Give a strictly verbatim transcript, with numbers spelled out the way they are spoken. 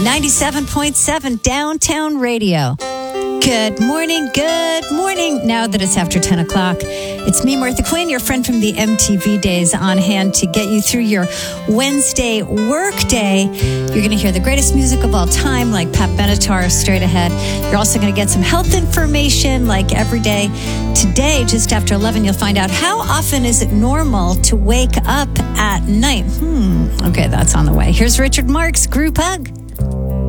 ninety-seven point seven Downtown Radio. Good morning, good morning. Now that it's after ten o'clock, it's me, Martha Quinn, your friend from the M T V days, on hand to get you through your Wednesday work day. You're going to hear the greatest music of all time, like Pat Benatar, straight ahead. You're also going to get some health information, like every day. Today, just after eleven, you'll find out how often is it normal to wake up at night. Hmm, okay, that's on the way. Here's Richard Marx, Group Hug.